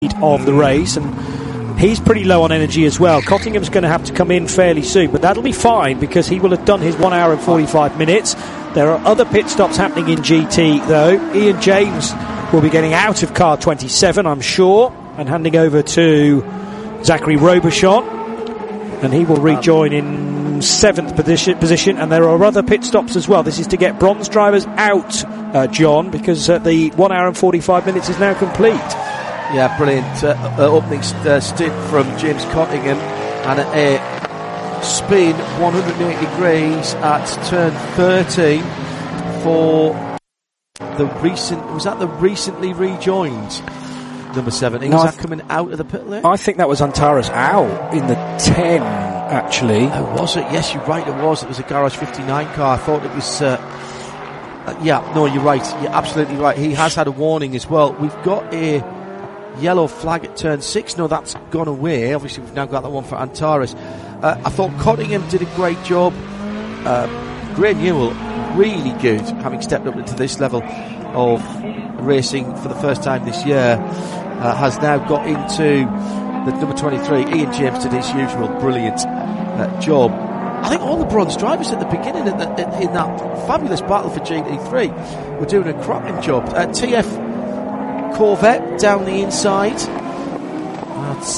of the race, and he's pretty low on energy as well. Cottingham's going to have to come in fairly soon, but that'll be fine because he will have done his 1 hour and 45 minutes. There are other pit stops happening in GT though. Ian James will be getting out of car 27, I'm sure, and handing over to Zachary Robichon, and he will rejoin in 7th position, and there are other pit stops as well. This is to get bronze drivers out, John, because the 1 hour and 45 minutes is now complete. Yeah, brilliant opening stint from James Cottingham, and a spin 180 degrees at turn 13 for the recently rejoined number 17. Was that coming out of the pit lane? I think that was Antares Au in the 10, actually. Oh, was it? Yes, you're right, it was. It was a Garage 59 car. I thought it was... yeah, no, you're right. You're absolutely right. He has had a warning as well. We've got a yellow flag at turn 6. No, that's gone away. Obviously, we've now got that one for Antares. I thought Cottingham did a great job. Gray Newell, really good, having stepped up into this level of racing for the first time this year. Has now got into the number 23. Ian James did his usual brilliant job. I think all the bronze drivers at the beginning in that fabulous battle for GT3 were doing a cracking job. TF Corvette down the inside. That's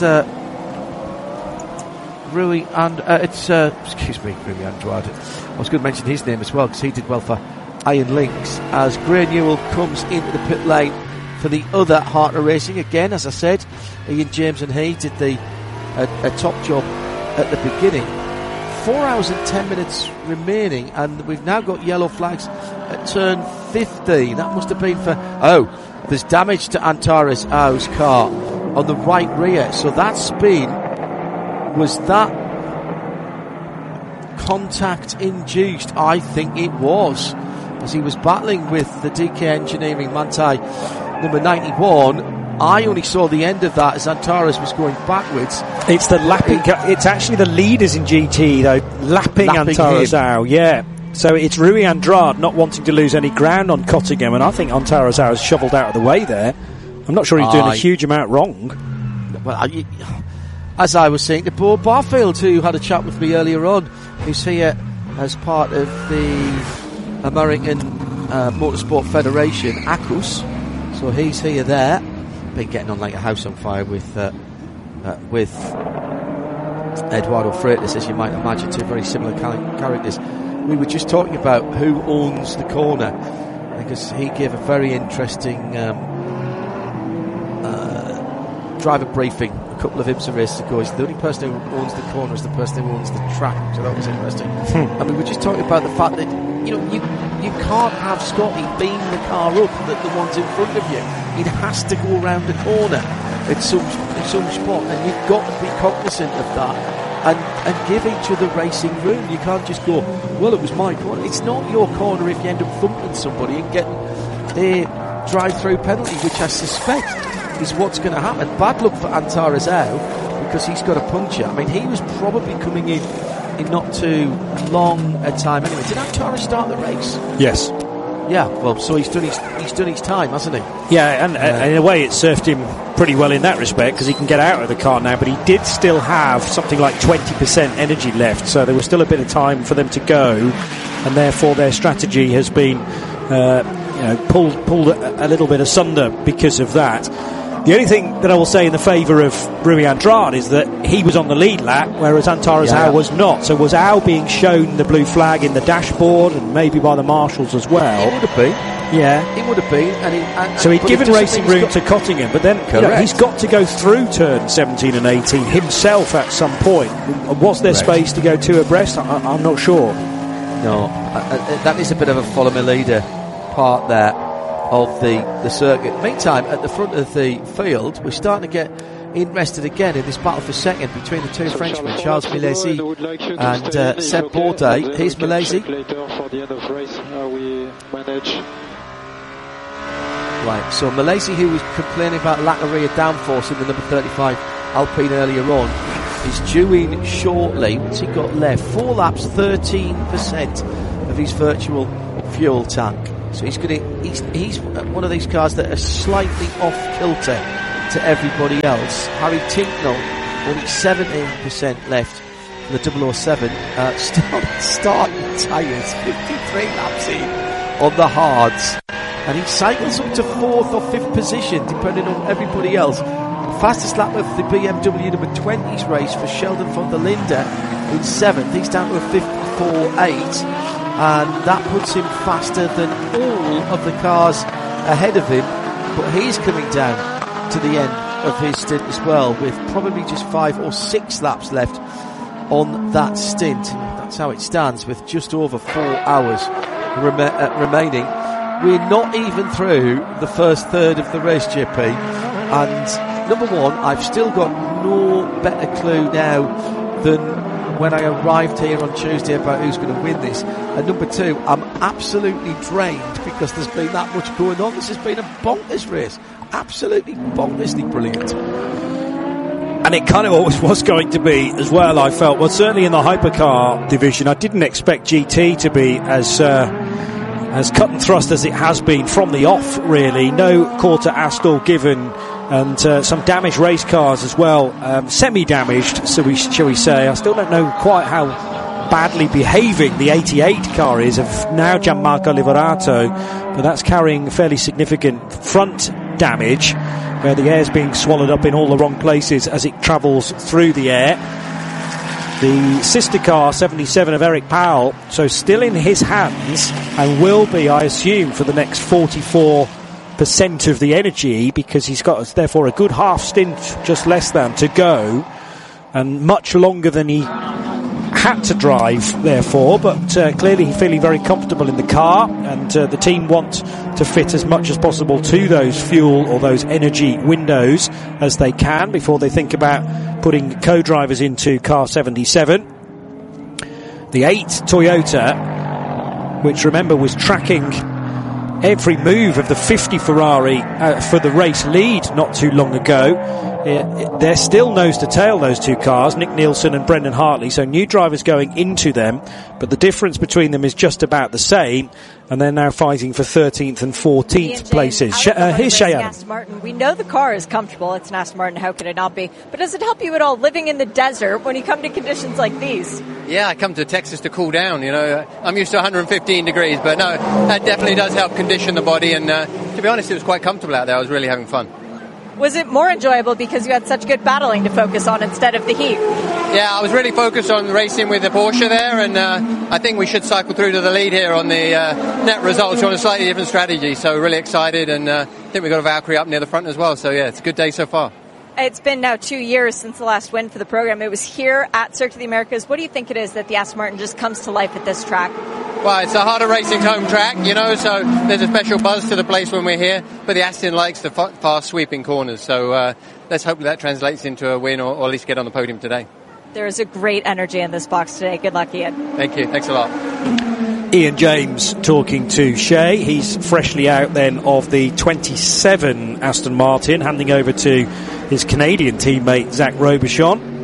Rui and Rui Andrade. I was going to mention his name as well because he did well for Iron Lynx, as Gray Newell comes into the pit lane for the other Harter Racing. Again, as I said, Ian James and he did a top job at the beginning. 4 hours and 10 minutes remaining, and we've now got yellow flags at turn 15. That must have been for... there's damage to Antares Au's car on the right rear. So that spin, was that contact induced? I think it was, as he was battling with the DK Engineering Manthey number 91. I only saw the end of that as Antares was going backwards. It's the lapping. It's actually the leaders in GT though lapping Antares Au. Yeah. So it's Rui Andrade not wanting to lose any ground on Cottingham, and I think Antares Au has shovelled out of the way there. I'm not sure he's doing a huge amount wrong. Well, as I was saying to Bo Barfield, who had a chat with me earlier on, who's here as part of the American Motorsport Federation, ACUS. So he's here there. Been getting on like a house on fire with Eduardo Freitas, as you might imagine, two very similar characters. We were just talking about who owns the corner, because he gave a very interesting driver briefing a couple of IMSA races ago. He's the only person who owns the corner is the person who owns the track, so that was interesting. And we were just talking about the fact that you can't have Scotty beam the car up the ones in front of you. It has to go around the corner at some spot, and you've got to be cognizant of that and give each other racing room. You can't just go, well, it was my corner. It's not your corner if you end up thumping somebody and getting a drive-through penalty, which I suspect is what's going to happen. Bad luck for Antares Au, because he's got a puncture. I mean, he was probably coming in not too long a time anyway. Did Antares start the race? Yes. Yeah, well, so he's done his time, hasn't he? Yeah, and in a way it served him pretty well in that respect, because he can get out of the car now, but he did still have something like 20% energy left, so there was still a bit of time for them to go, and therefore their strategy has been pulled a little bit asunder because of that. The only thing that I will say in the favour of Rui Andrade is that he was on the lead lap, whereas Antares Au was not. So was Au being shown the blue flag in the dashboard and maybe by the marshals as well? It would have been. Yeah. It would have been. So he'd given racing room to Cottingham, but then he's got to go through turn 17 and 18 himself at some point. Was there space to go two abreast? I'm not sure. No, that is a bit of a follow me leader part there of the circuit. Meantime, at the front of the field, we're starting to get interested again in this battle for second between the two Frenchmen, Charles Milesi and Seb Bourdais. Here's Milesi. Right, so Milesi, who was complaining about lack of rear downforce in the number 35 Alpine earlier on, is due in shortly. What's he got left? 4 laps, 13% of his virtual fuel tank. So he's one of these cars that are slightly off kilter to everybody else. Harry Tinknell, only 17% left for the 007. Starting tyres, 53 laps in on the hards. And he cycles up to 4th or 5th position, depending on everybody else. The fastest lap of the BMW number 20's race for Sheldon van der Linde in 7th. He's down to a 54.8, and that puts him faster than all of the cars ahead of him. But he's coming down to the end of his stint as well, with probably just 5 or 6 laps left on that stint. That's how it stands, with just over 4 hours remaining. We're not even through the first third of the race, JP. And number one, I've still got no better clue now than when I arrived here on Tuesday about who's going to win this. And number two, I'm absolutely drained because there's been that much going on. This has been a bonkers race. Absolutely bonkersly brilliant. And it kind of always was going to be as well, I felt. Well, certainly in the hypercar division, I didn't expect GT to be as cut and thrust as it has been from the off, really. No quarter Astor given, and some damaged race cars as well, semi-damaged, shall we say. I still don't know quite how badly behaving the 88 car is of now Gianmarco Liverato, but that's carrying fairly significant front damage, where the air's being swallowed up in all the wrong places as it travels through the air. The sister car, 77 of Eric Powell, so still in his hands, and will be, I assume, for the next 44% of the energy, because he's got, therefore, a good half stint, just less than, to go, and much longer than he had to drive, therefore, but clearly he's feeling very comfortable in the car, and the team want to fit as much as possible to those fuel or those energy windows as they can before they think about putting co-drivers into car 77. The 8 Toyota, which remember was tracking every move of the 50 Ferrari for the race lead not too long ago. They're still nose to tail, those two cars, Nick Nielsen and Brendan Hartley, so new drivers going into them, but the difference between them is just about the same, and they're now fighting for 13th and 14th places. Here's Cheyenne. Aston Martin. We know the car is comfortable. It's an Aston Martin. How could it not be? But does it help you at all living in the desert when you come to conditions like these? Yeah, I come to Texas to cool down. You know, I'm used to 115 degrees, but no, that definitely does help condition the body. And to be honest, it was quite comfortable out there. I was really having fun. Was it more enjoyable because you had such good battling to focus on instead of the heat? Yeah, I was really focused on racing with the Porsche there, and I think we should cycle through to the lead here on the net results on a slightly different strategy. So really excited, and I think we've got a Valkyrie up near the front as well. So yeah, it's a good day so far. It's been now 2 years since the last win for the program. It was here at Circuit of the Americas. What do you think it is that the Aston Martin just comes to life at this track? Well, it's a harder racing home track, you know, so there's a special buzz to the place when we're here. But the Aston likes the fast sweeping corners, so let's hope that translates into a win or at least get on the podium today. There is a great energy in this box today. Good luck, Ian. Thank you. Thanks a lot. Ian James talking to Shea. He's freshly out then of the 27 Aston Martin, handing over to his Canadian teammate Zach Robichon.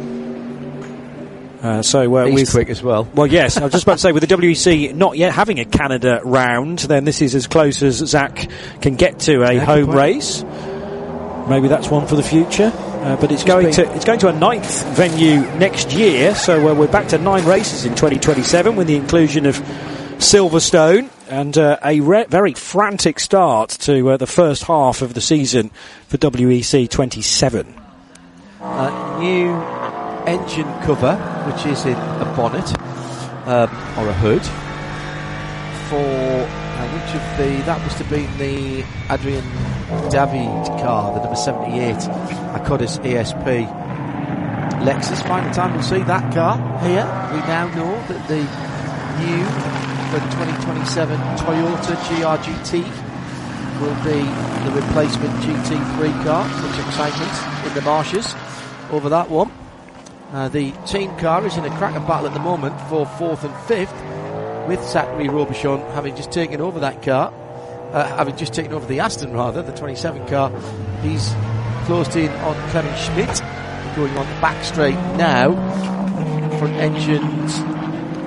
He's quick as well. Well, yes, I was just about to say, with the WEC not yet having a Canada round, then this is as close as Zach can get to a home race. Maybe that's one for the future. But it's going to a 9th venue next year, so we're back to 9 races in 2027 with the inclusion of Silverstone, and a very frantic start to the first half of the season for WEC 27. New engine cover, which is in a bonnet or a hood for which of that must have been the Adrian David car, the number 78 Acodis ESP Lexus. Final time we'll see that car here. We now know that the new for 2027 Toyota GR-GT will be the replacement GT3 car. Much excitement in the marshes over that one. The team car is in a cracking battle at the moment for 4th and 5th, with Zachary Robichon having just taken over that car, having just taken over the Aston rather, the 27 car. He's closed in on Clement Schmidt, going on the back straight now. Front engines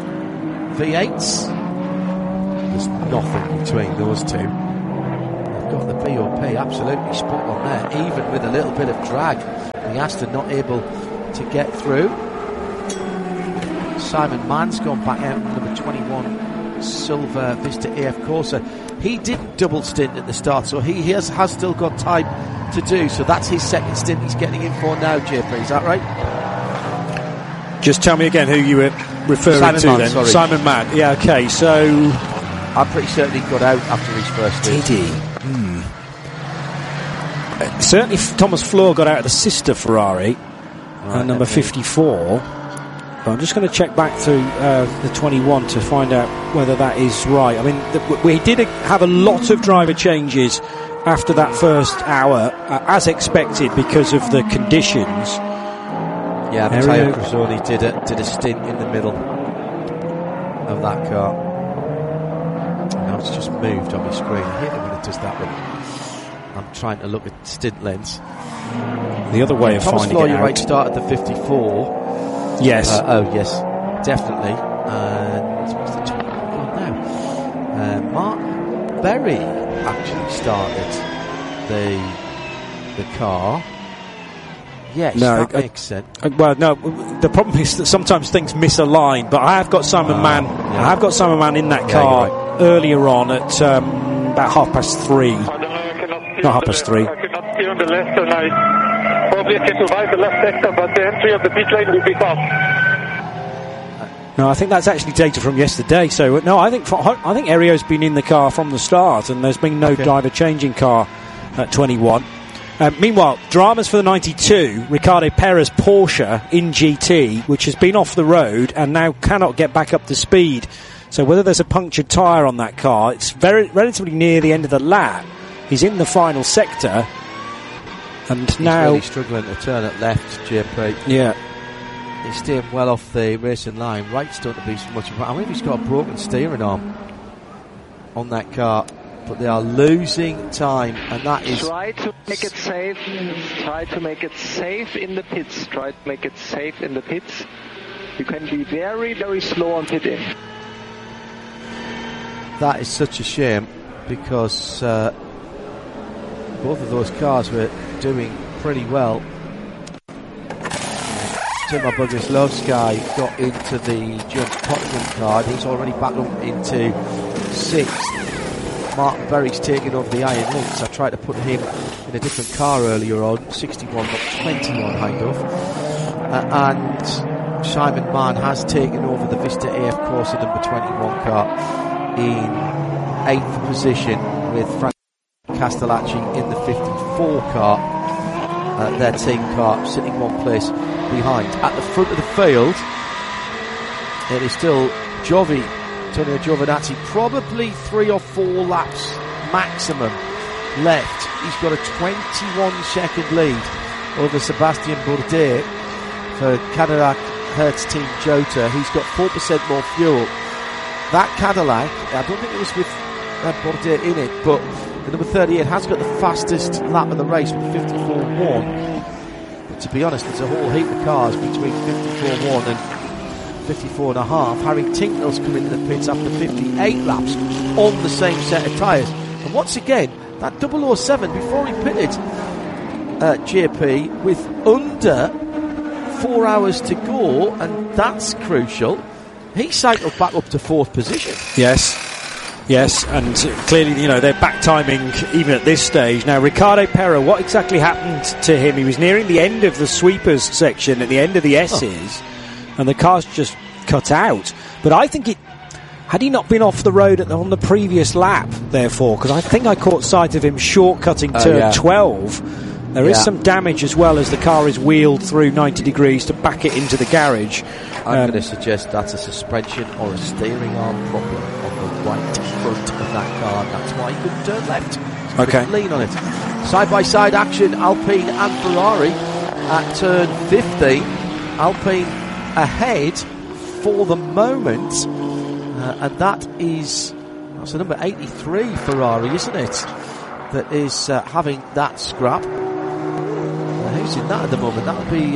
V8s. There's nothing between those two. got the BOP absolutely spot on there, even with a little bit of drag. The Aston not able to get through. Simon Mann's gone back out, number 21 Silver Vista AF Corsa. He didn't double stint at the start, so he has still got time to do. So that's his second stint he's getting in for now, JP, is that right? Just tell me again who you were referring Simon to Mann, then. sorry. Simon Mann. Yeah, okay, so... I'm pretty certain he got out after his first stint. Did he? Certainly Thomas Floor got out of the sister Ferrari, number 54. But I'm just going to check back through the 21 to find out whether that is right. I mean, we did have a lot of driver changes after that first hour, as expected because of the conditions. Yeah, Matteo Crosoni did a stint in the middle of that car. Now it's just moved on my screen. I hate it when it does that when I'm trying to look at stint lengths. The other way of Thomas finding Floor, it you're out. right, started the 54. Yes. Yes, definitely. And what's the 21 now? Mark Berry actually started the car. Yes, no, that makes sense. Well, no, the problem is that sometimes things misalign, but I have got Simon Mann. Yeah. I have got Simon Mann in that car earlier on at about 3:30. Not 3:30. I cannot see on the left, and I probably can survive the left sector, but the entry of the pit lane will be tough. No, I think that's actually data from yesterday. So no, I think Erio's been in the car from the start, and there's been no driver changing car at 21. Meanwhile, dramas for the 92, Ricardo Perez Porsche in GT, which has been off the road and now cannot get back up to speed. So whether there's a punctured tyre on that car, it's relatively near the end of the lap. He's in the final sector, and he's now really struggling to turn at left, JP. Yeah. He's staying well off the racing line. Right's don't be so much of a... I believe he's got a broken steering arm on that car. But they are losing time, and that is... Try to make it safe. Try to make it safe in the pits. Try to make it safe in the pits. You can be very, very slow on pit in. That is such a shame, because both of those cars were doing pretty well. Timo Boguslavsky got into the James Cottingham car, and he's already back up into 6th. Mark Berry's taking over the Iron Lynx. I tried to put him in a different car earlier on, 61 not 21 Hindhoff. And Simon Mann has taken over the Vista AF Corsa number 21 car in 8th position, with Frank Castellacci in the 54 car, their team car, sitting one place behind. At the front of the field, it is still Antonio Giovinazzi, probably 3 or 4 laps maximum left. He's got a 21-second lead over Sebastian Bourdais for Cadillac Hertz Team Jota. He's got 4% more fuel. That Cadillac, I don't think it was with Bourdais in it, but the number 38 has got the fastest lap of the race with 54.1. But to be honest, there's a whole heap of cars between 54.1 and 54.5. Harry Tincknell's come into the pits after 58 laps on the same set of tyres. And once again, that 007, before he pitted JP, with under 4 hours to go, and that's crucial, he cycled back up to 4th position. Yes, and clearly, they're back timing even at this stage. Now, Ricardo Perez, what exactly happened to him? He was nearing the end of the sweepers section, at the end of the S's, and the car's just cut out. But I think had he not been off the road on the previous lap, therefore, because I think I caught sight of him shortcutting turn 12. There is some damage as well as the car is wheeled through 90 degrees to back it into the garage. I'm going to suggest that's a suspension or a steering arm problem on the right front of that car, and that's why he couldn't turn left. So okay. Lean on it. Side-by-side action, Alpine and Ferrari at turn 15. Alpine ahead for the moment, and that's the number 83 Ferrari, isn't it, that is having that scrap. Who's in that at the moment? That'll be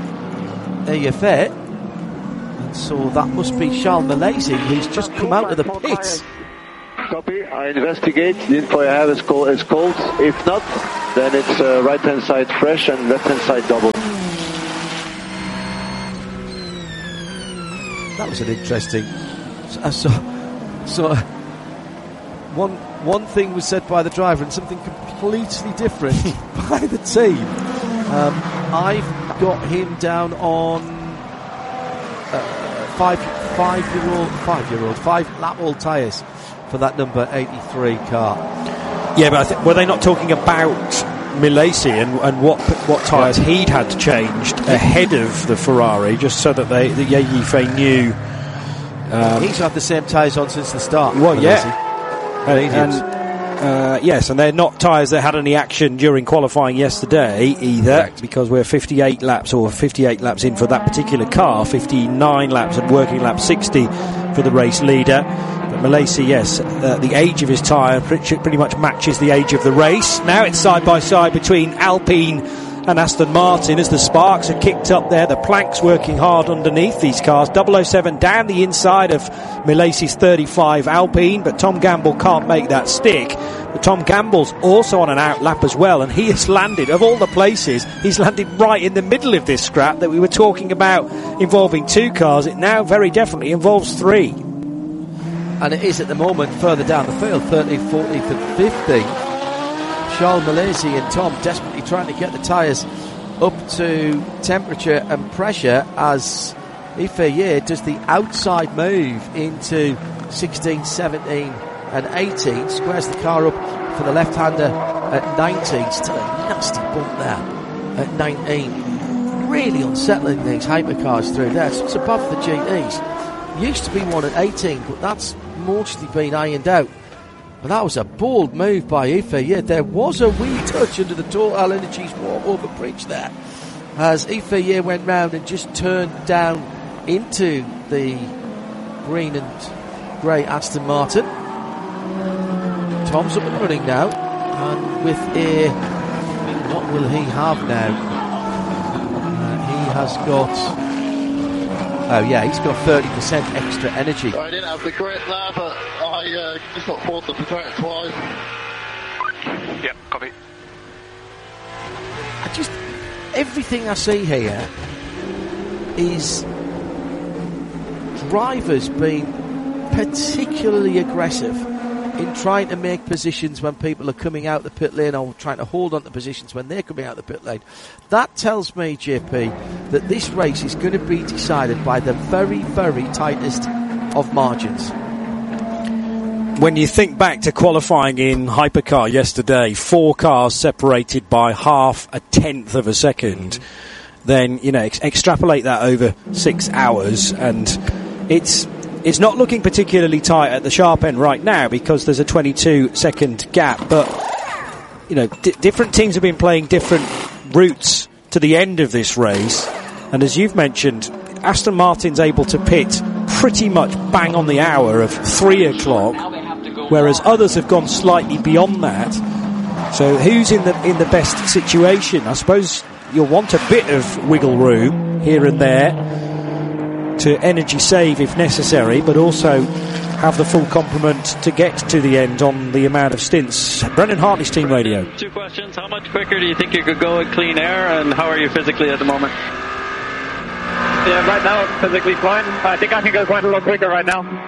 AFA, and so that must be Charles Malaysia, who's just come out of the pits. copy. I investigate. The info I have is cold. If not, then it's right-hand side fresh and left-hand side double. That was an interesting. So one thing was said by the driver and something completely different by the team. I've got him down on 5 lap-old tyres for that number 83 car. Yeah, but were they not talking about Milesi and what tyres he'd had changed ahead of the Ferrari, just so that the Yifei knew? He's had the same tyres on since the start. Well, yeah. Yes, and they're not tyres that had any action during qualifying yesterday either. Correct. Because we're 58 laps in for that particular car, 59 laps and working lap 60 for the race leader. But Milesi, yes, the age of his tyre pretty much matches the age of the race. Now it's side by side between Alpine and Aston Martin as the sparks are kicked up there. The plank's working hard underneath these cars. 007 down the inside of Milesi's 35 Alpine, but Tom Gamble can't make that stick. But Tom Gamble's also on an out lap as well, and he has landed, of all the places, he's landed right in the middle of this scrap that we were talking about involving 2 cars. It now very definitely involves 3. And it is at the moment further down the field, 13th, 14th and 15th. Charles Milesi and Tom desperately trying to get the tyres up to temperature and pressure as Yifei does the outside move into 16, 17 and 18, squares the car up for the left-hander at 19. Still a nasty bump there at 19. Really unsettling these hypercars through there. So it's above the GTs. Used to be one at 18, but that's mostly been ironed out. But that was a bold move by Yifei. Yeah, there was a wee touch under the Total Energies walk-over bridge there as Yifei went round and just turned down into the green and grey Aston Martin. Tom's up and running now, and with a... what will he have now? He has got... oh yeah, he's got 30% extra energy. I didn't have the grit there, but I just got forced to protect twice. Yep, copy. Everything I see here is drivers being particularly aggressive in trying to make positions when people are coming out the pit lane, or trying to hold on to positions when they're coming out the pit lane. That tells me, JP, that this race is going to be decided by the very, very tightest of margins. When you think back to qualifying in Hypercar yesterday, 4 cars separated by half a tenth of a second, then, you know, extrapolate that over 6 hours, and it's not looking particularly tight at the sharp end right now because there's a 22-second gap. But, you know, different teams have been playing different routes to the end of this race. And as you've mentioned, Aston Martin's able to pit pretty much bang on the hour of 3 o'clock, whereas others have gone slightly beyond that. So who's in the best situation? I suppose you'll want a bit of wiggle room here and there to energy save if necessary, but also have the full complement to get to the end on the amount of stints. Brendan Hartley's Team Radio. 2 questions. How much quicker do you think you could go at clean air, and how are you physically at the moment? Yeah, right now I'm physically fine. I think I can go quite a lot quicker right now.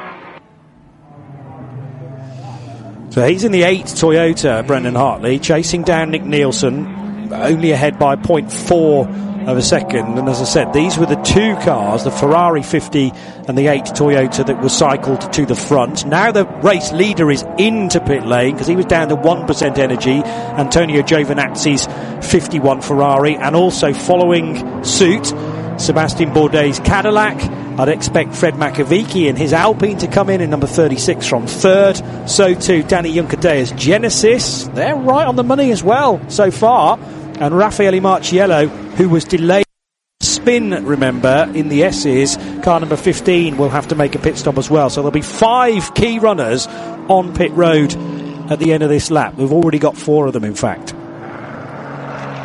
So he's in the 8 Toyota, Brendan Hartley, chasing down Nick Nielsen, only ahead by 0.4 of a second. And as I said, these were the 2 cars, the Ferrari 50 and the 8 Toyota, that was cycled to the front. Now the race leader is into pit lane because he was down to 1% energy, Antonio Giovinazzi's 51 Ferrari, and also following suit, Sebastian Bourdais' Cadillac. I'd expect Fred Makovici and his Alpine to come in number 36 from 3rd. So too Danny Juncadea's Genesis. They're right on the money as well so far. And Raffaele Marciello, who was delayed spin, remember, in the S's, car number 15 will have to make a pit stop as well. So there'll be 5 key runners on pit road at the end of this lap. We've already got 4 of them, in fact.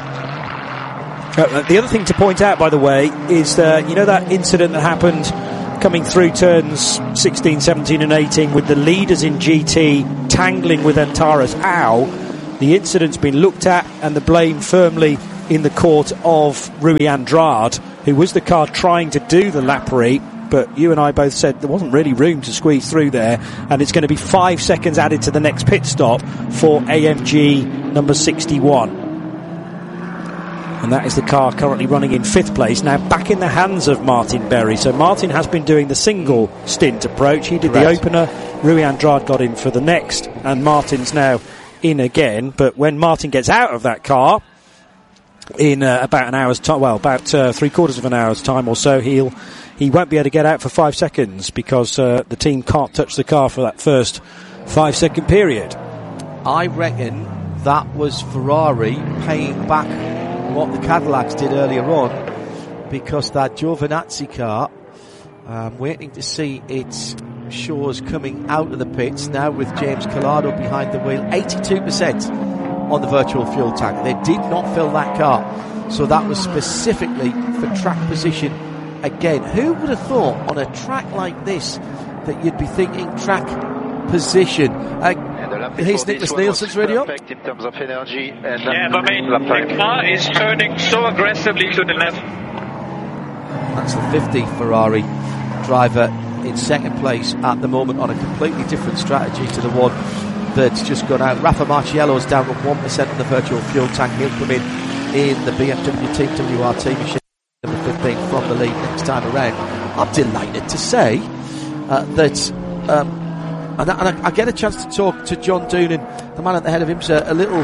The other thing to point out, by the way, is you know that incident that happened coming through turns 16, 17 and 18 with the leaders in GT tangling with Antares Au. The incident's been looked at and the blame firmly in the court of Rui Andrade, who was the car trying to do the Lapri, but you and I both said there wasn't really room to squeeze through there, and it's going to be 5 seconds added to the next pit stop for AMG number 61. And that is the car currently running in 5th place, now back in the hands of Martin Berry. So Martin has been doing the single stint approach. He did Correct. the opener, Rui Andrade got in for the next, and Martin's now in again. But when Martin gets out of that car in about an hour's time, well, about 3/4 of an hour's time or so, he won't be able to get out for 5 seconds because the team can't touch the car for that first 5 second period. I reckon that was Ferrari paying back what the Cadillacs did earlier on, because that Giovinazzi car, waiting to see its Shores coming out of the pits now with James Collado behind the wheel. 82% on the virtual fuel tank. They did not fill that car, so that was specifically for track position. Again, who would have thought on a track like this that you'd be thinking track position? Here's Nicholas Nielsen's radio. In terms of energy and the car is turning so aggressively to the left. That's the 50 Ferrari driver in second place at the moment on a completely different strategy to the one that's just gone out. Rafa Marciello's down to 1% on the virtual fuel tank. He'll come in the BMW Team WRT machine number 15 from the lead next time around. I'm delighted to say that and I get a chance to talk to John Doonan, the man at the head of IMSA, a little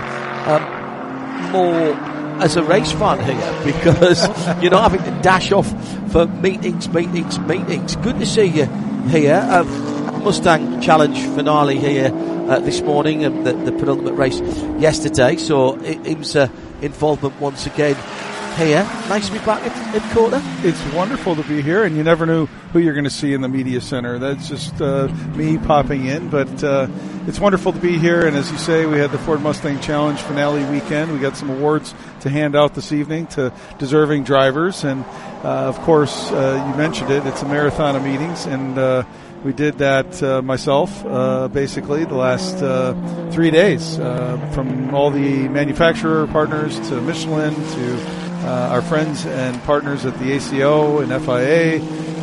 more as a race fan here, because you're not having to dash off for meetings. Good to see you here. Mustang Challenge finale here this morning, and the penultimate race yesterday, so IMSA involvement once again here. Nice to be back at COTA. It's wonderful to be here, and you never knew who you're going to see in the media center. That's just me popping in, but it's wonderful to be here. And as you say, we had the Ford Mustang Challenge finale weekend. We got some awards to hand out this evening to deserving drivers, and of course, you mentioned it. It's a marathon of meetings, and we did that myself, basically, the last 3 days, from all the manufacturer partners to Michelin to our friends and partners at the ACO and FIA,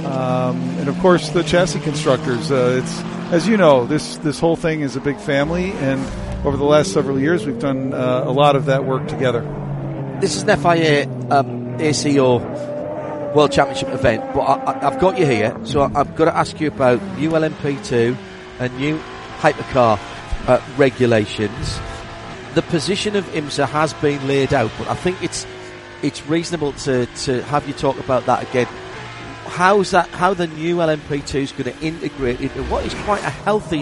and of course the chassis constructors. It's, as you know, this whole thing is a big family, and over the last several years we've done a lot of that work together. This is an FIA ACO World Championship event, but I've got you here, so I've got to ask you about new LMP2 and new hypercar regulations. The position of IMSA has been laid out, but I think it's reasonable to have you talk about that again. How the new LMP2 is going to integrate into what is quite a healthy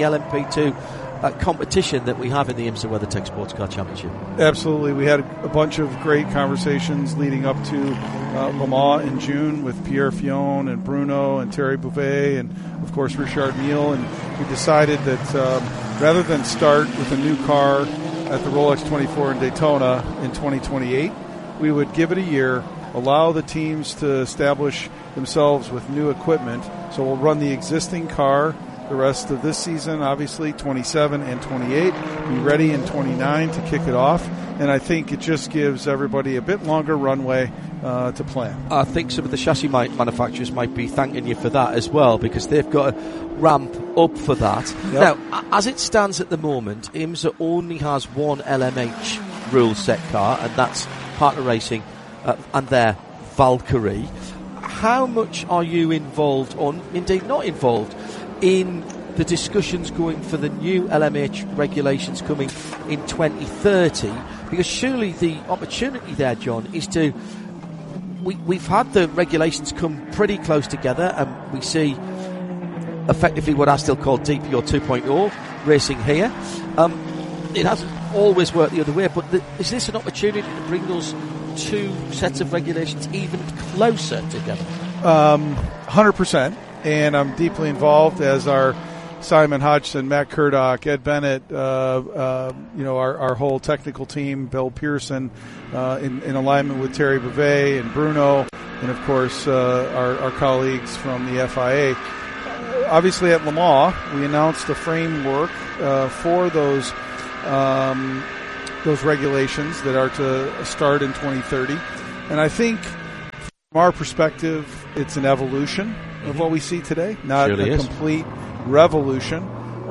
LMP2 competition that we have in the IMSA WeatherTech Sports Car Championship. Absolutely. We had a bunch of great conversations leading up to Le Mans in June with Pierre Fion and Bruno and Thierry Bouvet and, of course, Richard Mille, and we decided that rather than start with a new car at the Rolex 24 in Daytona in 2028, we would give it a year, allow the teams to establish themselves with new equipment. So we'll run the existing car the rest of this season, obviously 27 and 28, be ready in 29 to kick it off, and I think it just gives everybody a bit longer runway to plan. I think some of the chassis manufacturers might be thanking you for that as well, because they've got to ramp up for that. Yep. Now, as it stands at the moment, IMSA only has one LMH rule set car, and that's Partner Racing and their Valkyrie. How much are you involved, or indeed not involved, in the discussions going for the new LMH regulations coming in 2030? Because surely the opportunity there, John, is to... We've had the regulations come pretty close together, and we see effectively what I still call DPO 2.0 racing here. It hasn't always worked the other way, but is this an opportunity to bring those two sets of regulations even closer together? 100%, and I'm deeply involved, as are Simon Hodgson, Matt Kurdock, Ed Bennett, our whole technical team, Bill Pearson, in alignment with Thierry Bouvet and Bruno, and of course our colleagues from the FIA. Obviously at Le Mans, we announced a framework for those regulations that are to start in 2030. And I think from our perspective, it's an evolution of what we see today, not a complete revolution.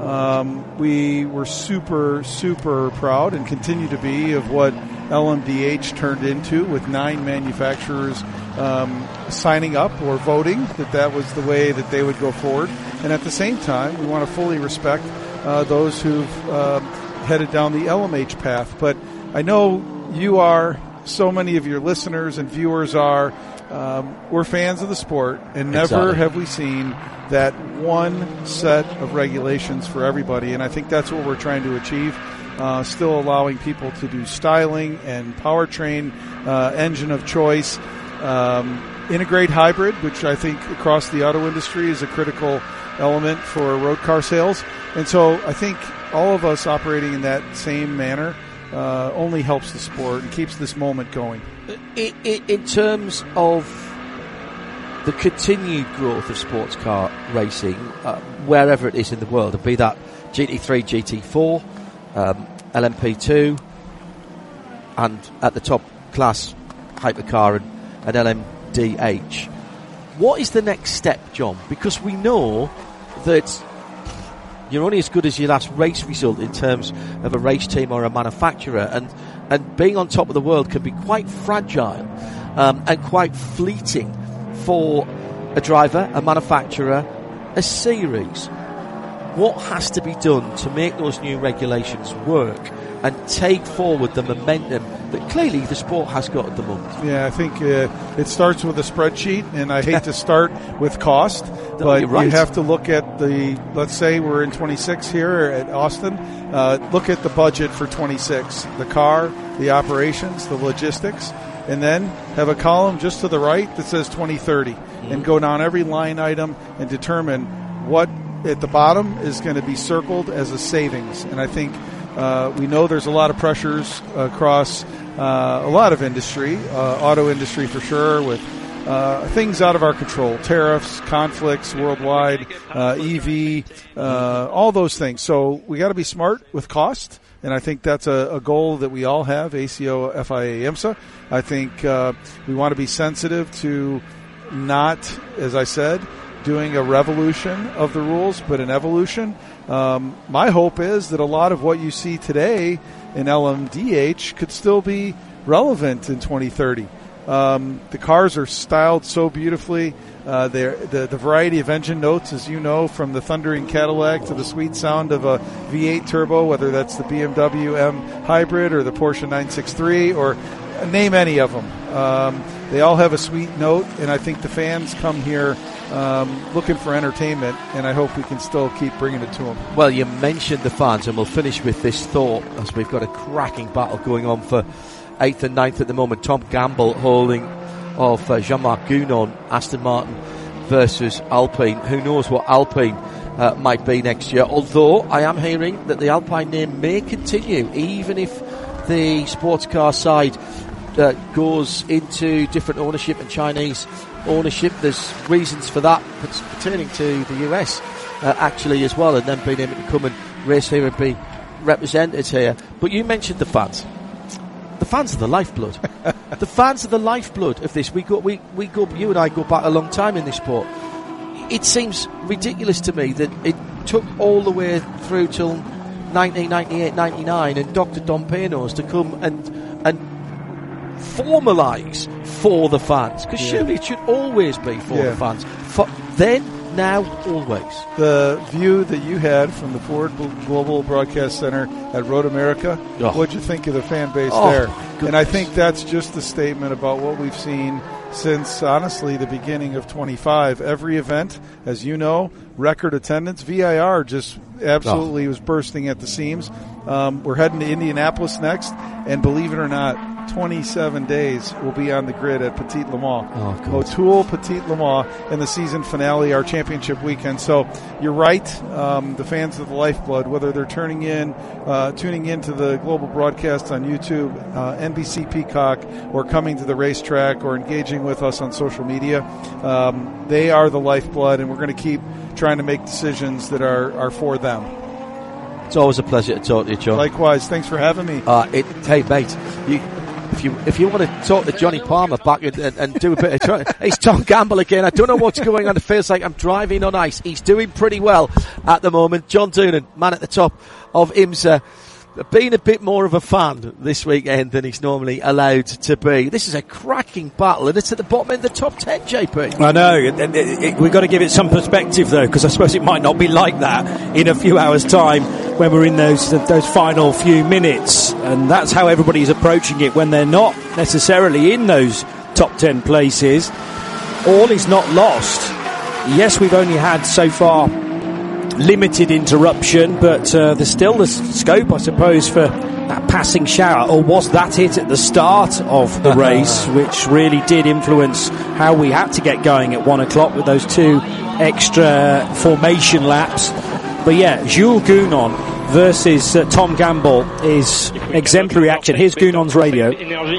We were super, super proud and continue to be of what LMDH turned into, with 9 manufacturers signing up or voting that was the way that they would go forward. And at the same time, we want to fully respect those who've headed down the LMH path. But I know you are, so many of your listeners and viewers are, we're fans of the sport, and never have we seen that one set of regulations for everybody. And I think that's what we're trying to achieve. Still allowing people to do styling and powertrain, engine of choice, integrate hybrid, which I think across the auto industry is a critical element for road car sales. And so I think all of us operating in that same manner only helps the sport and keeps this moment going. In terms of the continued growth of sports car racing, wherever it is in the world, be that GT3, GT4, LMP2, and at the top class hypercar and LMDH. What is the next step, John? Because we know that you're only as good as your last race result in terms of a race team or a manufacturer, and being on top of the world can be quite fragile and quite fleeting for a driver, a manufacturer, a series. What has to be done to make those new regulations work and take forward the momentum that clearly the sport has got at the moment? Yeah, I think it starts with a spreadsheet, and I hate to start with cost, but you have to look at let's say we're in 26 here at Austin, look at the budget for 26, the car, the operations, the logistics, and then have a column just to the right that says 2030, and go down every line item and determine what at the bottom is going to be circled as a savings. And I think we know there's a lot of pressures across a lot of industry, auto industry for sure, with things out of our control, tariffs, conflicts worldwide, EV, all those things. So we got to be smart with cost, and I think that's a goal that we all have, ACO, FIA, IMSA. I think we want to be sensitive to not, as I said, doing a revolution of the rules, but an evolution. My hope is that a lot of what you see today in LMDH could still be relevant in 2030. The cars are styled so beautifully. The variety of engine notes, as you know, from the thundering Cadillac to the sweet sound of a V8 turbo, whether that's the BMW M Hybrid or the Porsche 963, or name any of them. They all have a sweet note, and I think the fans come here looking for entertainment, and I hope we can still keep bringing it to them. Well, you mentioned the fans, and we'll finish with this thought, as we've got a cracking battle going on for 8th and 9th at the moment. Tom Gamble holding of Jean-Marc Gounon, Aston Martin versus Alpine. Who knows what Alpine might be next year, although I am hearing that the Alpine name may continue, even if the sports car side goes into different ownership and Chinese ownership. There's reasons for that pertaining to the US actually as well, and then being able to come and race here and be represented here. But you mentioned the fans. The fans are the lifeblood. The fans are the lifeblood of this. We go. You and I go back a long time in this sport. It seems ridiculous to me that it took all the way through till 1998, 99, and Dr. Don Panos to come and formalise for the fans, because surely it should always be for the fans. For then, now, always. The view that you had from the Ford Global Broadcast Center at Road America, what'd you think of the fan base there? Goodness. And I think that's just a statement about what we've seen since, honestly, the beginning of 25. Every event, as you know, record attendance. VIR just absolutely was bursting at the seams. We're heading to Indianapolis next, and believe it or not, 27 days will be on the grid at Petit Le Mans. Oh, God. O'Toole, Petit Le Mans, in the season finale, our championship weekend. So you're right. The fans of the Lifeblood, whether they're tuning in to the global broadcast on YouTube, NBC Peacock, or coming to the racetrack, or engaging with us on social media, they are the Lifeblood, and we're going to keep trying to make decisions that are for them. It's always a pleasure to talk to you, John. Likewise. Thanks for having me. Hey, mate, if you want to talk to Johnny Palmer back and do a bit of it's Tom Gamble again. I don't know what's going on. It feels like I'm driving on ice. He's doing pretty well at the moment. John Doonan, man at the top of IMSA, being a bit more of a fan this weekend than he's normally allowed to be. This is a cracking battle, and it's at the bottom end of the top 10, JP. I know. We've got to give it some perspective, though, because I suppose it might not be like that in a few hours' time when we're in those final few minutes. And that's how everybody's approaching it when they're not necessarily in those top 10 places. All is not lost. Yes, we've only had so far limited interruption, but there's still the scope, I suppose, for that passing shower. Or was that it at the start of the race, which really did influence how we had to get going at 1 o'clock with those 2 extra formation laps? But yeah, Jules Gounon versus Tom Gamble is exemplary action. Here's Gounon's radio.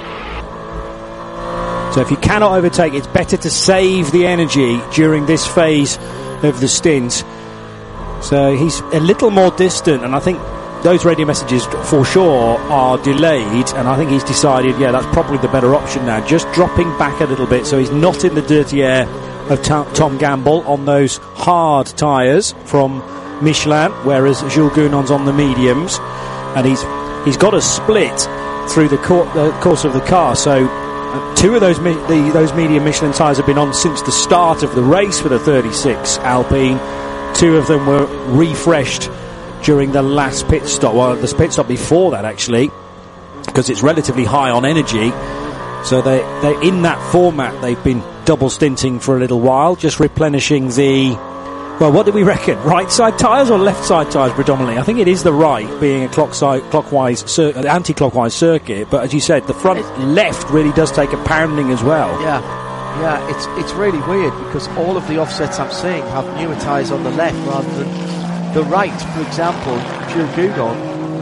So if you cannot overtake, it's better to save the energy during this phase of the stint. So he's a little more distant, and I think those radio messages for sure are delayed, and I think he's decided, that's probably the better option now, just dropping back a little bit so he's not in the dirty air of Tom Gamble on those hard tyres from Michelin, whereas Jules Gounon's on the mediums, and he's got a split through the course of the car. So 2 of those medium Michelin tyres have been on since the start of the race for the 36 Alpine. 2 of them were refreshed during the last pit stop. Well, the pit stop before that, actually, because it's relatively high on energy. So they're in that format. They've been double stinting for a little while, just replenishing what do we reckon? Right side tyres or left side tyres predominantly? I think it is the right, being a anti-clockwise circuit. But as you said, the front left really does take a pounding as well. Yeah, it's really weird because all of the offsets I'm seeing have newer tyres on the left rather than the right. For example, Jules Gounon,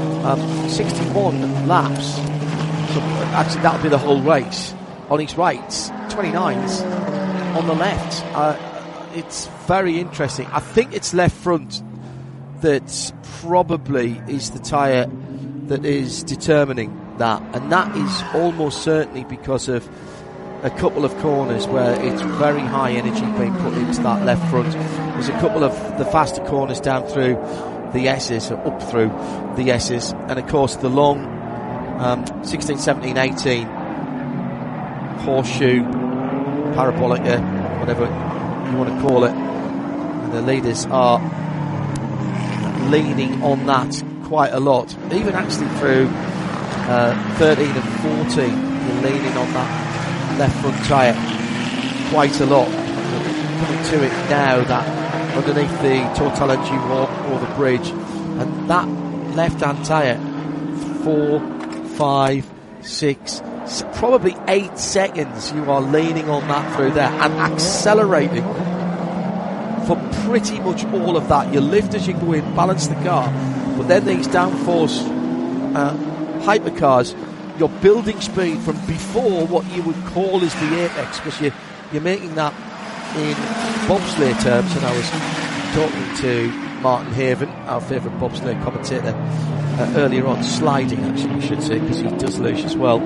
61 laps. So actually, that'll be the whole race. On his right, 29s on the left. It's very interesting. I think it's left front that probably is the tyre that is determining that, and that is almost certainly because of a couple of corners where it's very high energy being put into that left front. There's a couple of the faster corners down through the S's, or up through the S's, and of course the long 16, 17, 18 horseshoe, parabolica, whatever you want to call it. And the leaders are leaning on that quite a lot. Even actually through 13 and 14, you're leaning on that left front tyre quite a lot. Coming to it now, that underneath the Total Energy walk or the bridge, and that left hand tyre, 4, 5, 6, probably 8 seconds you are leaning on that through there and accelerating for pretty much all of that. You lift as you go in, balance the car, but then these downforce hypercars, you're building speed from before what you would call is the apex, because you're making that in bobsleigh terms. And I was talking to Martin Haven, our favourite bobsleigh commentator, earlier on, sliding actually we should say, because he does luge as well.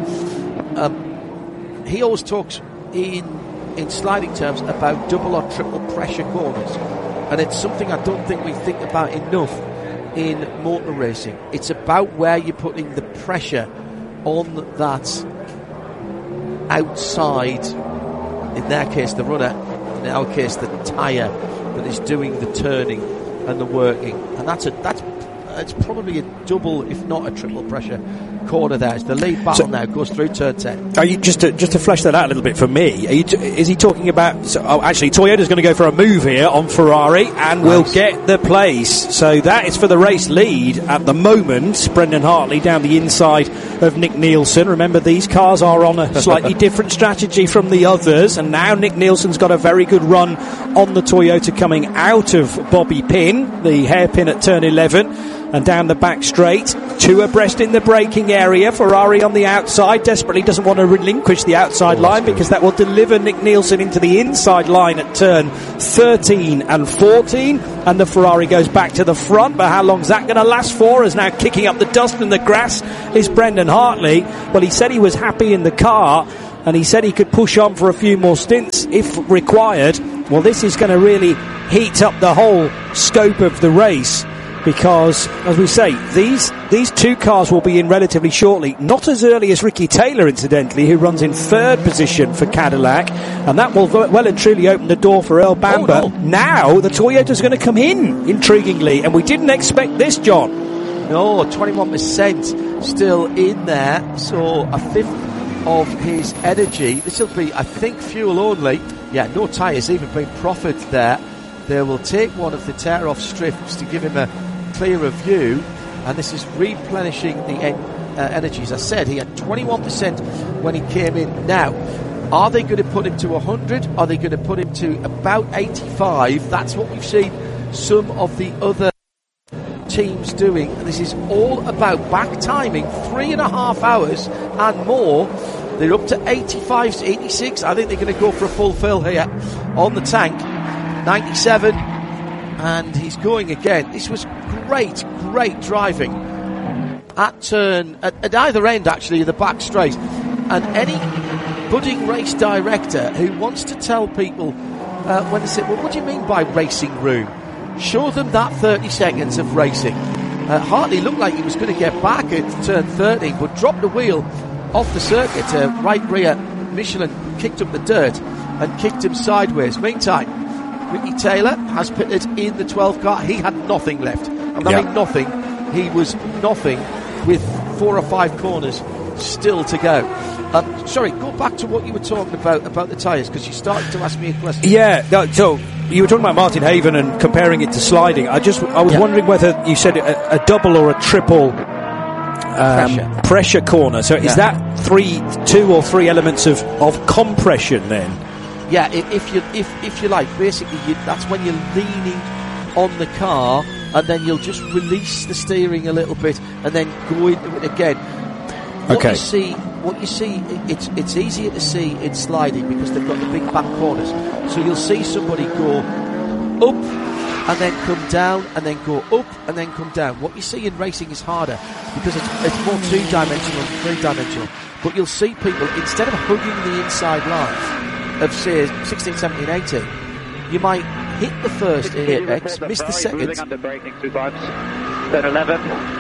He always talks in sliding terms about double or triple pressure corners, and it's something I don't think we think about enough in motor racing. It's about where you're putting the pressure on that outside, in their case the runner, in our case the tyre that is doing the turning and the working, and it's probably a double if not a triple pressure corner there. It's the lead battle now, goes through turn 10. Are you just to flesh that out a little bit for me? Is he talking about? Actually, Toyota's going to go for a move here on Ferrari and will get the place. So that is for the race lead at the moment. Brendan Hartley down the inside of Nick Nielsen. Remember, these cars are on a slightly different strategy from the others, and now Nick Nielsen's got a very good run on the Toyota coming out of Bobby Pin, the hairpin at turn 11. And down the back straight, two abreast in the braking area. Ferrari on the outside, desperately doesn't want to relinquish the outside line because that will deliver Nick Nielsen into the inside line at turn 13 and 14. And the Ferrari goes back to the front, but how long's that going to last for? As now kicking up the dust and the grass is Brendan Hartley. Well, he said he was happy in the car, and he said he could push on for a few more stints if required. Well, this is going to really heat up the whole scope of the race. Because, as we say, these two cars will be in relatively shortly. Not as early as Ricky Taylor, incidentally, who runs in third position for Cadillac. And that will well and truly open the door for Earl Bamber. Oh, no. Now, the Toyota's going to come in, intriguingly. And we didn't expect this, John. No, 21% still in there. So a fifth of his energy. This will be, I think, fuel only. Yeah, no tyres even being proffered there. They will take one of the tear-off strips to give him a clearer view, and this is replenishing the energy. As I said, he had 21% when he came in. Now, are they going to put him to 100? Are they going to put him to about 85? That's what we've seen some of the other teams doing. And this is all about back timing, 3.5 hours and more. They're up to 85 to 86. I think they're going to go for a full fill here on the tank. 97, and he's going again. This was great driving at either end, actually, of the back straight. And any budding race director who wants to tell people when they say, well, what do you mean by racing room? Show them that 30 seconds of racing. Hartley looked like he was going to get back at turn 13, but dropped the wheel off the circuit. Right rear Michelin kicked up the dirt and kicked him sideways. Meantime, Ricky Taylor has pitted in the 12 car. He had nothing left. I mean nothing. He was nothing with 4 or 5 corners still to go. Sorry, go back to what you were talking about the tyres, because you started to ask me a question. Yeah, no, so you were talking about Martin Haven and comparing it to sliding. I was wondering whether you said a double or a triple pressure corner. So is that 2 or 3 elements of compression then? Yeah, if you like, basically that's when you're leaning on the car, and then you'll just release the steering a little bit, and then go into it again. What you see, it's easier to see in sliding because they've got the big back corners. So you'll see somebody go up and then come down, and then go up and then come down. What you see in racing is harder because it's more 2-dimensional than 3-dimensional. But you'll see people, instead of hugging the inside line of say 16, 17, 18, you might hit the first apex, miss the second. Moving under braking 2 times. Then 11.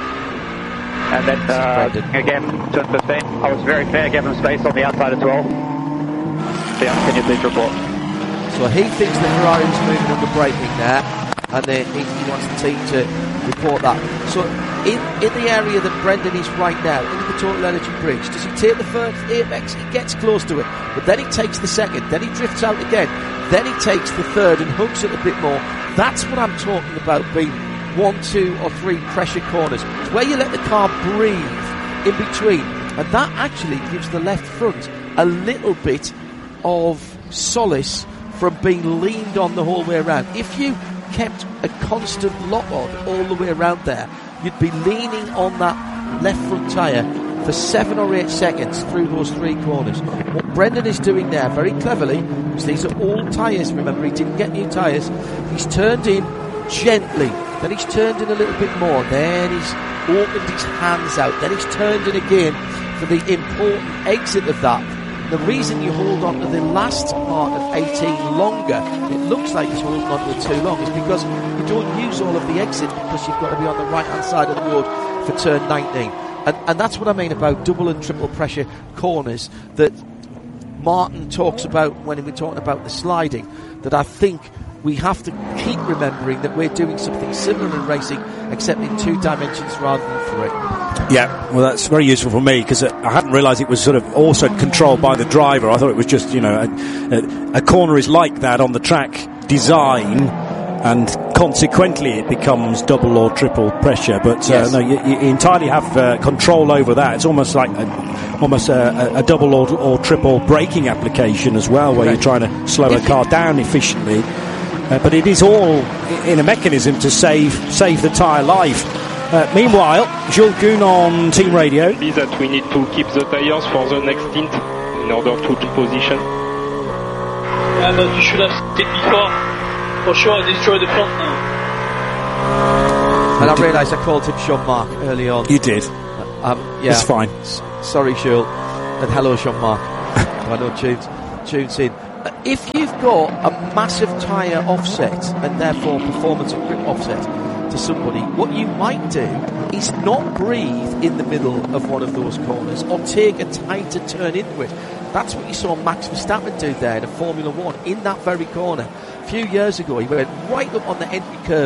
And then again, turn 15. I was very fair, gave him space on the outside as well. Yeah, can you please report? So he thinks the Ferrari was moving under braking there, and he wants the team to report that. So in the area that Brendan is right now, in the Total Energy Bridge, does he take the first apex? He gets close to it, but then he takes the second, then he drifts out again, then he takes the third and hugs it a bit more. That's what I'm talking about being 1, 2 or 3 pressure corners. It's where you let the car breathe in between, and that actually gives the left front a little bit of solace from being leaned on the whole way around. If you kept a constant lock on all the way around there, you'd be leaning on that left front tyre for 7 or 8 seconds through those 3 corners. What Brendan is doing there very cleverly, because these are old tyres, remember, he didn't get new tyres, he's turned in gently, then he's turned in a little bit more, then he's opened his hands out, then he's turned in again for the important exit of that. The reason you hold on to the last part of 18 longer, it looks like he's holding on to it too long, is because you don't use all of the exit because you've got to be on the right hand side of the road for turn 19. And that's what I mean about double and triple pressure corners that Martin talks about when we're talking about the sliding, that I think we have to keep remembering that we're doing something similar in racing, except in 2 dimensions rather than 3. Yeah, well, that's very useful for me, because I hadn't realised it was sort of also controlled by the driver. I thought it was just, a corner is like that on the track design, and consequently it becomes double or triple pressure. But yes. No, you entirely have control over that. It's almost like a double or triple braking application as well, where you're trying to slow a car down efficiently. But it is all in a mechanism to save the tyre life. Meanwhile, Jules Kuhn on team radio. That we need to keep the tyres for the next stint in order to position. Yeah, but you should have stayed before. For sure, I destroyed the front now. And I realised I called him Jean-Marc early on. You did. Yeah. It's fine. Sorry, Jules. And hello, Jean-Marc. I know tunes in. If you've got a massive tyre offset, and therefore performance and grip offset to somebody, what you might do is not breathe in the middle of one of those corners, or take a tighter turn into it. That's what you saw Max Verstappen do there in a Formula 1, in that very corner. A few years ago, he went right up on the entry curb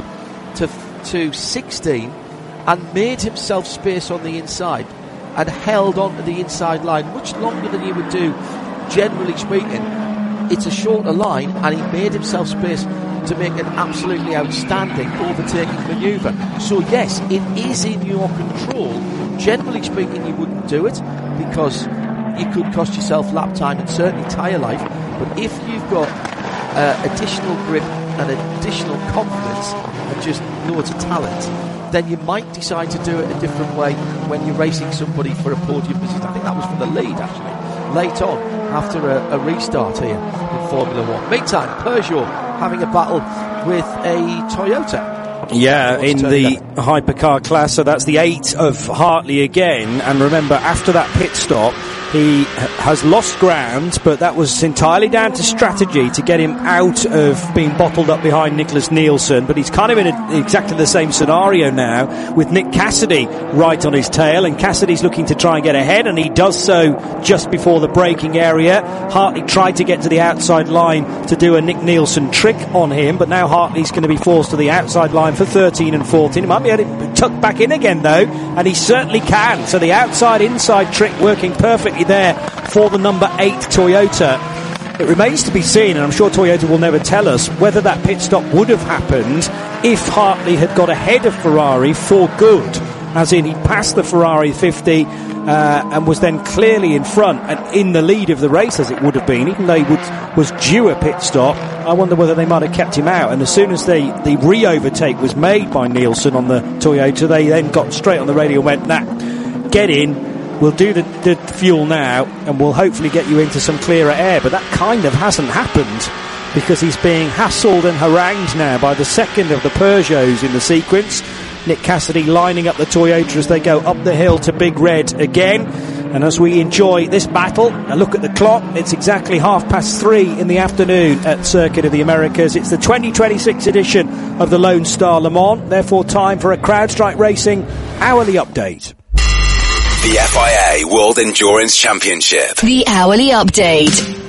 to 16 and made himself space on the inside and held on to the inside line much longer than he would do, generally speaking. It's a shorter line, and he made himself space to make an absolutely outstanding overtaking manoeuvre. So yes, it is in your control. Generally speaking, you wouldn't do it, because you could cost yourself lap time and certainly tyre life. But if you've got additional grip and additional confidence and just loads of talent, then you might decide to do it a different way when you're racing somebody for a podium position. I think that was from the lead, actually, late on, after a restart here in Formula 1. Meantime, Peugeot having a battle with a Toyota. Yeah, in the hypercar class, so that's the 8 of Hartley again. And remember, after that pit stop, he has lost ground, but that was entirely down to strategy to get him out of being bottled up behind Nicholas Nielsen. But he's kind of in exactly the same scenario now, with Nick Cassidy right on his tail, and Cassidy's looking to try and get ahead, and he does so just before the braking area. Hartley tried to get to the outside line to do a Nick Nielsen trick on him, but now Hartley's going to be forced to the outside line for 13 and 14. He might be able to tuck back in again, though, and he certainly can. So the outside-inside trick working perfectly there for the number 8 Toyota. It remains to be seen, and I'm sure Toyota will never tell us, whether that pit stop would have happened if Hartley had got ahead of Ferrari for good, as in he passed the Ferrari 50 and was then clearly in front and in the lead of the race, as it would have been, even though he was due a pit stop. I wonder whether they might have kept him out, and as soon as the re-overtake was made by Nielsen on the Toyota, they then got straight on the radio and went, nah, get in, we'll do the fuel now, and we'll hopefully get you into some clearer air. But that kind of hasn't happened, because he's being hassled and harangued now by the second of the Peugeots in the sequence. Nick Cassidy lining up the Toyota as they go up the hill to Big Red again. And as we enjoy this battle, a look at the clock, it's exactly 3:30 in the afternoon at Circuit of the Americas. It's the 2026 edition of the Lone Star Le Mans, therefore time for a CrowdStrike Racing hourly update. The FIA World Endurance Championship. The hourly update.